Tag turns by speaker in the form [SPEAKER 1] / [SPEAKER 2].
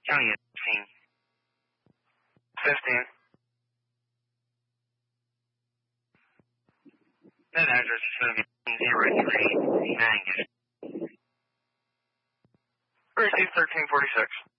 [SPEAKER 1] County at 15. That address is going to be 03 Mangus. Receive 1346.